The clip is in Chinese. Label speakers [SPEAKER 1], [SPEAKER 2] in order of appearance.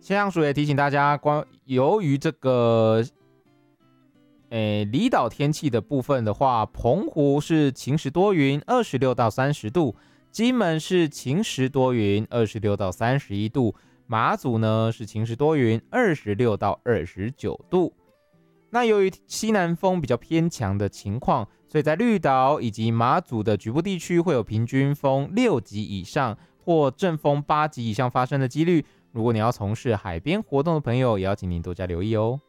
[SPEAKER 1] 气象署也提醒大家，由于这个离岛天气的部分的话，澎湖是晴时多云，26到30度；金门是晴时多云，26到31度；马祖呢是晴时多云，26到29度。那由于西南风比较偏强的情况，所以在绿岛以及马祖的局部地区会有平均风6级以上或阵风8级以上发生的几率。如果你要从事海边活动的朋友，也要请您多加留意哦。